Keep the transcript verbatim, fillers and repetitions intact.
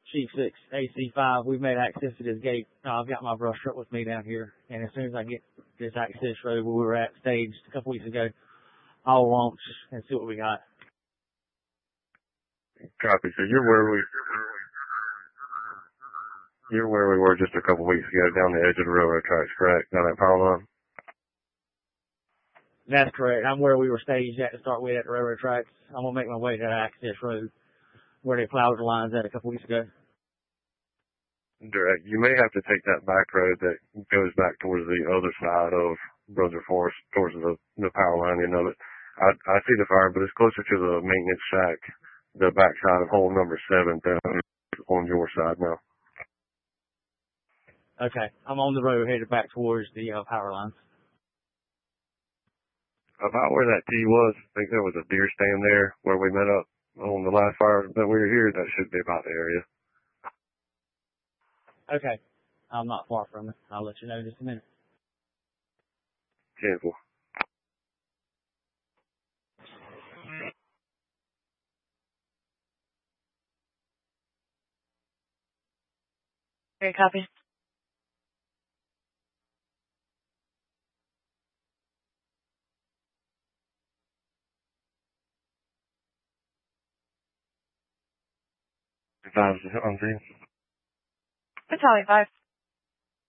Chief six, A C five. We've made access to this gate. Uh, I've got my brush truck with me down here, and as soon as I get this access road where we were at staged a couple weeks ago, I'll launch and see what we got. Copy. So you're where we you're where we were just a couple weeks ago, down the edge of the railroad tracks, correct? Down that power line. That's correct. I'm where we were staged at to start with at the railroad tracks. I'm gonna make my way to that access road where they plowed the lines at a couple weeks ago. Direct. You may have to take that back road that goes back towards the other side of Brother Forest, towards the, the power line end of it. I, I see the fire, but it's closer to the maintenance shack, the back side of hole number seven down on your side now. Okay. I'm on the road headed back towards the uh, power lines. About where that T was, I think there was a deer stand there where we met up on the last fire that we were here. That should be about the area. Okay. I'm not far from it. I'll let you know in just a minute. Careful. Okay, copy. Five on scene. Battalion five.